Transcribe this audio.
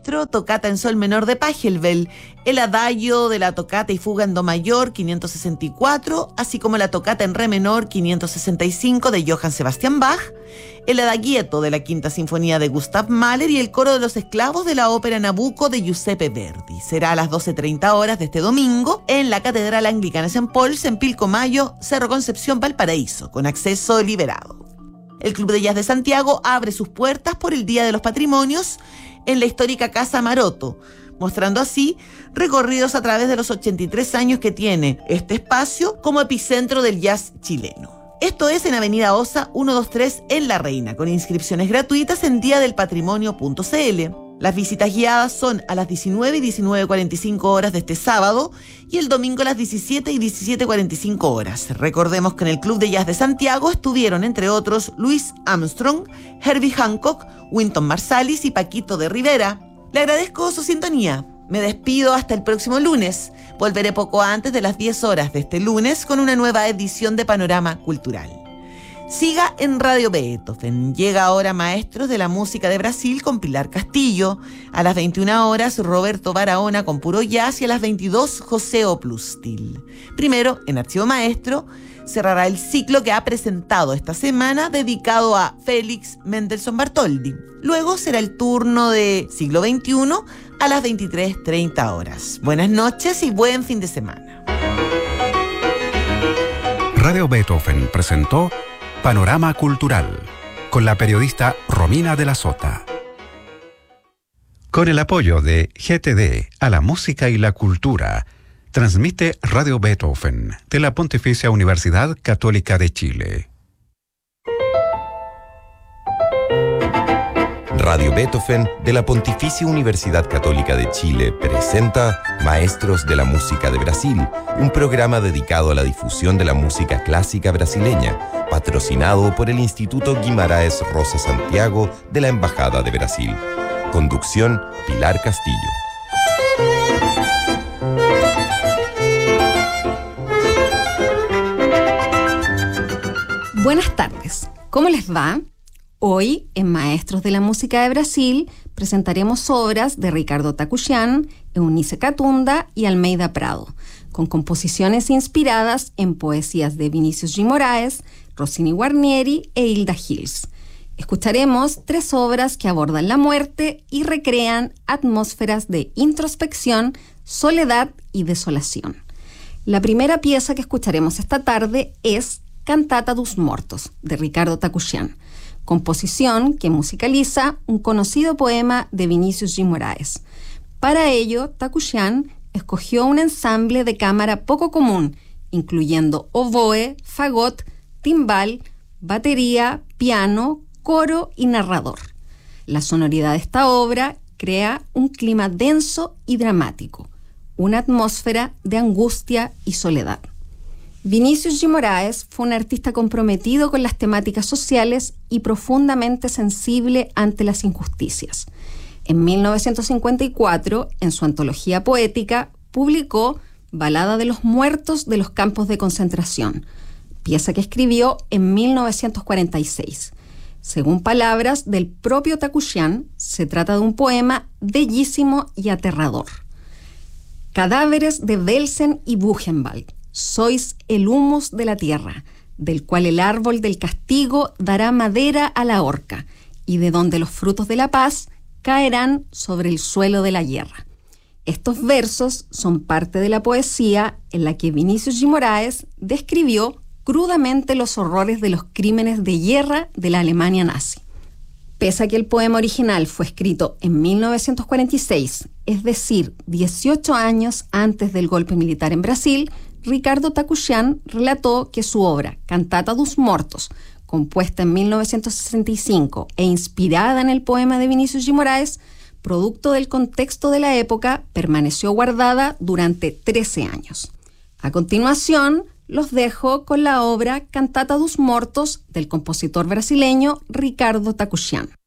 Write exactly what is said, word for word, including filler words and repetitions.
maestro, tocata en sol menor de Pachelbel, el adagio de la tocata y fuga en do mayor quinientos sesenta y cuatro, así como la tocata en re menor quinientos sesenta y cinco de Johann Sebastian Bach, el adagietto de la quinta sinfonía de Gustav Mahler y el coro de los esclavos de la ópera Nabucco de Giuseppe Verdi. Será a las doce treinta horas de este domingo en la Catedral Anglicana Saint Paul's en Pilcomayo, Cerro Concepción, Valparaíso, con acceso liberado. El Club de Jazz de Santiago abre sus puertas por el Día de los Patrimonios en la histórica Casa Maroto, mostrando así recorridos a través de los ochenta y tres años que tiene este espacio como epicentro del jazz chileno. Esto es en Avenida Osa ciento veintitrés en La Reina, con inscripciones gratuitas en día del patrimonio punto c l. Las visitas guiadas son a las diecinueve y diecinueve cuarenta y cinco horas de este sábado y el domingo a las diecisiete y diecisiete cuarenta y cinco horas. Recordemos que en el Club de Jazz de Santiago estuvieron, entre otros, Louis Armstrong, Herbie Hancock, Wynton Marsalis y Paquito de Rivera. Le agradezco su sintonía. Me despido hasta el próximo lunes. Volveré poco antes de las diez horas de este lunes con una nueva edición de Panorama Cultural. Siga en Radio Beethoven. Llega ahora Maestros de la Música de Brasil con Pilar Castillo. A las veintiuna horas Roberto Barahona con Puro Jazz y a las veintidós José Oplustil. Primero, en Archivo Maestro, cerrará el ciclo que ha presentado esta semana dedicado a Félix Mendelssohn Bartholdy. Luego será el turno de Siglo veintiuno a las veintitrés treinta horas. Buenas noches y buen fin de semana. Radio Beethoven presentó Panorama Cultural, con la periodista Romina de la Sota. Con el apoyo de G T D a la música y la cultura, transmite Radio Beethoven de la Pontificia Universidad Católica de Chile. Radio Beethoven de la Pontificia Universidad Católica de Chile presenta Maestros de la Música de Brasil, un programa dedicado a la difusión de la música clásica brasileña, patrocinado por el Instituto Guimarães Rosa Santiago de la Embajada de Brasil. Conducción, Pilar Castillo. Buenas tardes, ¿cómo les va? Hoy, en Maestros de la Música de Brasil, presentaremos obras de Ricardo Takujian, Eunice Catunda y Almeida Prado, con composiciones inspiradas en poesías de Vinícius G. Moraes, Rossini Guarnieri e Hilda Hills. Escucharemos tres obras que abordan la muerte y recrean atmósferas de introspección, soledad y desolación. La primera pieza que escucharemos esta tarde es Cantata dos Mortos, de Ricardo Takujian, composición que musicaliza un conocido poema de Vinícius G. Moraes. Para ello, Takujian escogió un ensamble de cámara poco común, incluyendo oboe, fagot, timbal, batería, piano, coro y narrador. La sonoridad de esta obra crea un clima denso y dramático, una atmósfera de angustia y soledad. Vinícius G. Moraes fue un artista comprometido con las temáticas sociales y profundamente sensible ante las injusticias. En mil novecientos cincuenta y cuatro, en su antología poética, publicó Balada de los Muertos de los Campos de Concentración, pieza que escribió en mil novecientos cuarenta y seis. Según palabras del propio Takujian, se trata de un poema bellísimo y aterrador. Cadáveres de Belsen y Buchenwald, sois el humus de la tierra, del cual el árbol del castigo dará madera a la horca, y de donde los frutos de la paz caerán sobre el suelo de la guerra. Estos versos son parte de la poesía en la que Vinícius G. Moraes describió crudamente los horrores de los crímenes de guerra de la Alemania nazi. Pese a que el poema original fue escrito en mil novecientos cuarenta y seis, es decir, dieciocho años antes del golpe militar en Brasil, Ricardo Takujian relató que su obra, Cantata dos Mortos, compuesta en mil novecientos sesenta y cinco e inspirada en el poema de Vinícius G. Moraes, producto del contexto de la época, permaneció guardada durante trece años. A continuación, los dejo con la obra Cantata dos Mortos del compositor brasileño Ricardo Takujian.